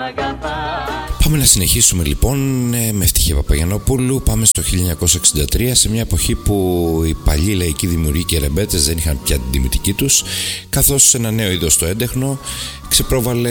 Πάμε να συνεχίσουμε λοιπόν με Ευτυχία Παπαγιαννόπουλου. Πάμε στο 1963, σε μια εποχή που οι παλιοί λαϊκοί δημιουργοί και ρεμπέτες δεν είχαν πια την τιμητική τους, καθώς ένα νέο είδος στο έντεχνο ξεπρόβαλε